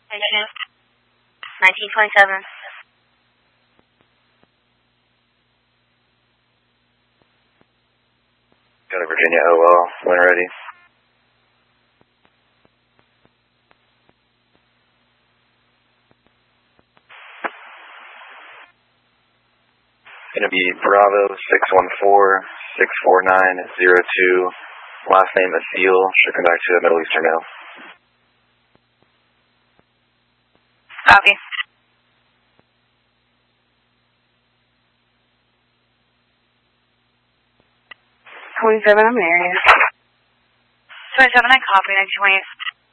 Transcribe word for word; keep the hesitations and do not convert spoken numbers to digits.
nineteen twenty-seven. Got a Virginia O L, when ready. Gonna be Bravo six one four, six four nine zero two, last name Asil, shipping back to the Middle Eastern Mail. Copy. twenty-seven, I'm in area. twenty-seven, I copy, nineteen twenty-eight.